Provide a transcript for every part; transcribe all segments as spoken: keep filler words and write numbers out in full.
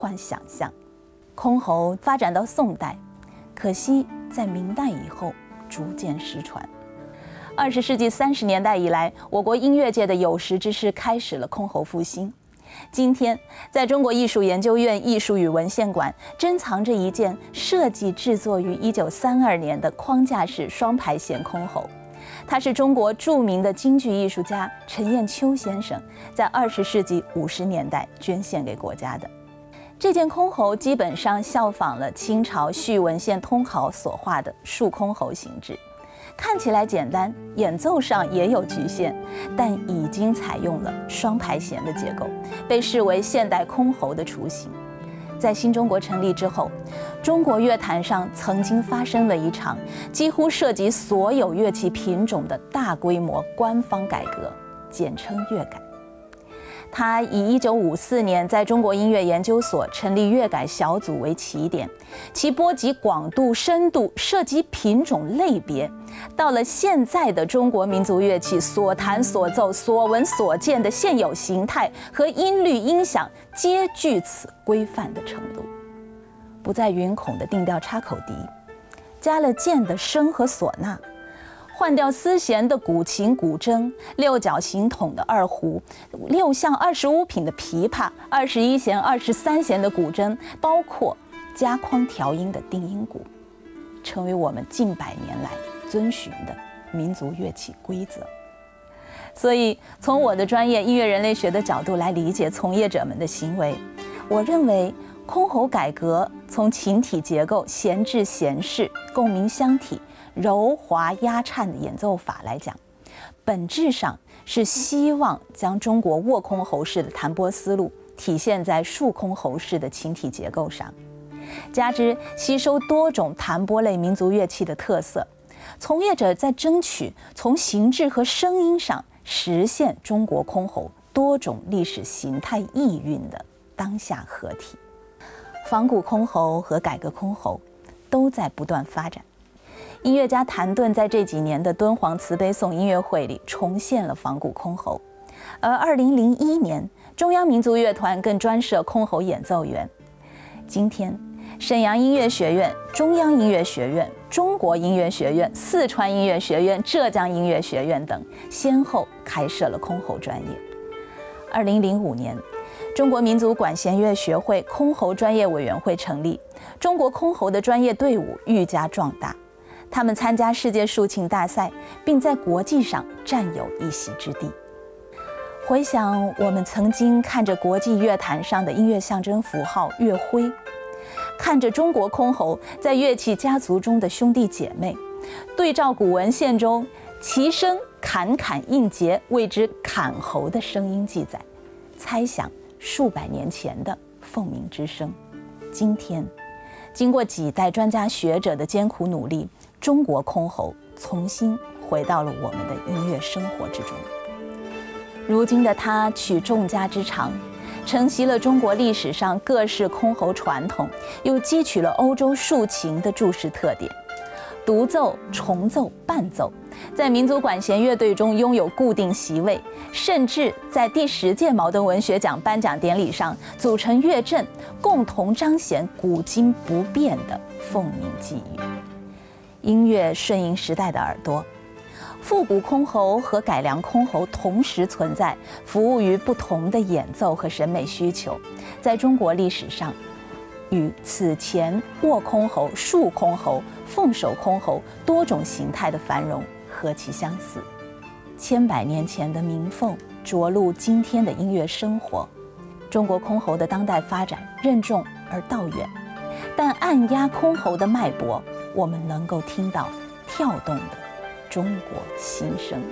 幻想象。箜篌发展到宋代，可惜在明代以后逐渐失传。二十世纪三十年代以来，我国音乐界的有识之士开始了箜篌复兴。今天，在中国艺术研究院艺术与文献馆珍藏着一件设计制作于一九三二年的框架式双排弦箜篌。它是中国著名的京剧艺术家陈彦秋先生在二十世纪五十年代捐献给国家的。这件箜篌基本上效仿了清朝徐文献通考所画的竖箜篌形制，看起来简单，演奏上也有局限，但已经采用了双排弦的结构，被视为现代箜篌的雏形。在新中国成立之后，中国乐坛上曾经发生了一场几乎涉及所有乐器品种的大规模官方改革，简称乐改。他以一九五四年在中国音乐研究所成立乐改小组为起点，其波及广度、深度，涉及品种类别，到了现在的中国民族乐器所弹所奏、所闻所见的现有形态和音律音响皆据此规范的程度。不再云孔的定调插口笛，加了键的笙和唢呐，换掉丝弦的古琴古筝，六角形筒的二胡，六项二十五品的琵琶，二十一弦、二十三弦的古筝，包括加框调音的定音鼓，成为我们近百年来遵循的民族乐器规则。所以，从我的专业音乐人类学的角度来理解从业者们的行为，我认为箜篌改革从琴体结构、弦质弦势、共鸣箱体、柔滑压颤的演奏法来讲，本质上是希望将中国握箜篌式的弹拨思路体现在竖箜篌式的琴体结构上，加之吸收多种弹拨类民族乐器的特色，从业者在争取从形制和声音上实现中国箜篌多种历史形态意蕴的当下合体。仿古箜篌和改革箜篌都在不断发展。音乐家谭盾在这几年的敦煌慈悲颂音乐会里重现了仿古箜篌，而二零零一年中央民族乐团更专设箜篌演奏员。今天，沈阳音乐学院、中央音乐学院、中国音乐学院、四川音乐学院、浙江音乐学院等先后开设了箜篌专业。二零零五年，中国民族管弦乐学会箜篌专业委员会成立，中国箜篌的专业队伍愈加壮大。他们参加世界竖琴大赛，并在国际上占有一席之地。回想我们曾经看着国际乐坛上的音乐象征符号乐徽，看着中国箜篌在乐器家族中的兄弟姐妹，对照古文献中其声坎坎应节谓之坎篌的声音记载，猜想数百年前的凤鸣之声。今天，经过几代专家学者的艰苦努力，中国箜篌重新回到了我们的音乐生活之中。如今的它取众家之长，承袭了中国历史上各式箜篌传统，又汲取了欧洲竖琴的注释特点。独奏、重奏、伴奏，在民族管弦乐队中拥有固定席位，甚至在第十届茅盾文学奖颁奖典礼上组成乐阵，共同彰显古今不变的凤鸣寄语。音乐顺应时代的耳朵，复古箜篌和改良箜篌同时存在，服务于不同的演奏和审美需求，在中国历史上与此前握箜篌、竖箜篌、凤手箜篌多种形态的繁荣何其相似。千百年前的鸣凤着陆今天的音乐生活，中国箜篌的当代发展任重而道远，但按压箜篌的脉搏，我们能够听到跳动的中国心声。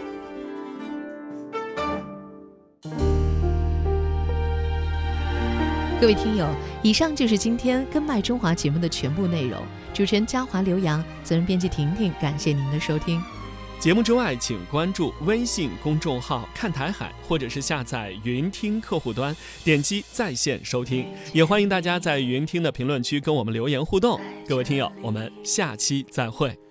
各位听友，以上就是今天跟麦中华节目的全部内容。主持人嘉华、刘洋，责任编辑婷婷，感谢您的收听。 节目之外，请关注微信公众号“看台海”，或者是下载云听客户端，点击在线收听。也欢迎大家在云听的评论区跟我们留言互动。各位听友，我们下期再会。